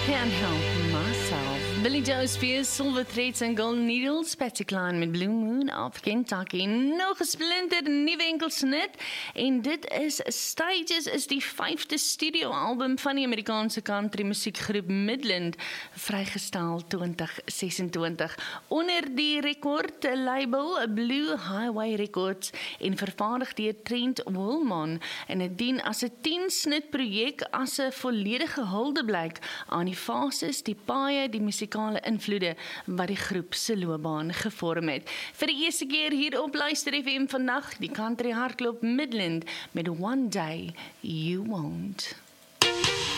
Can't help myself. Billy Joe's Fears, Silver Threads and Golden Needles, Patsy Cline met Blue Moon of Kentucky. Nog 'n splinter nuwe enkelsnit en dit is Stages, is die 5de studioalbum van die Amerikaanse country musiekgroep Midland, vrygestel 2026 onder die rekordlabel Blue Highway Records en vervaardig deur Trent Woolman en het dien as 'n 10-snit projek as 'n volledige huldeblyk aan die fases, die paaie, die musikale invloede wat die groep se loopbaan gevorm het. Vir die eerste keer hier op Luister FM vandag, die country hardloop Midland met One Day You Won't.